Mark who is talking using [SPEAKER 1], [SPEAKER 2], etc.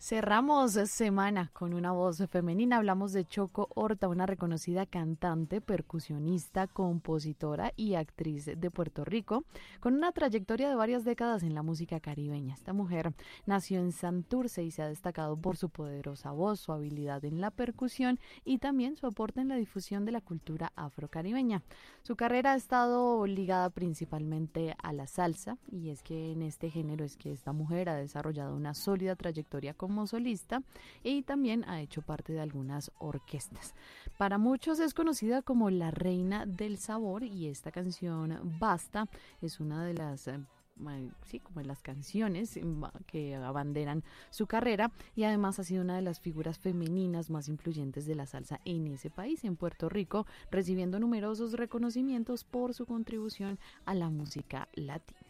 [SPEAKER 1] Cerramos semana con una voz femenina. Hablamos de Choco Horta, una reconocida cantante, percusionista, compositora y actriz de Puerto Rico, con una trayectoria de varias décadas en la música caribeña. Esta mujer nació en Santurce y se ha destacado por su poderosa voz, su habilidad en la percusión y también su aporte en la difusión de la cultura afrocaribeña. Su carrera ha estado ligada principalmente a la salsa, y es que en este género es que esta mujer ha desarrollado una sólida trayectoria como solista y también ha hecho parte de algunas orquestas. Para muchos es conocida como la reina del sabor, y esta canción Basta es una de las sí, como de las canciones que abanderan su carrera, y además ha sido una de las figuras femeninas más influyentes de la salsa en ese país, en Puerto Rico, recibiendo numerosos reconocimientos por su contribución a la música latina.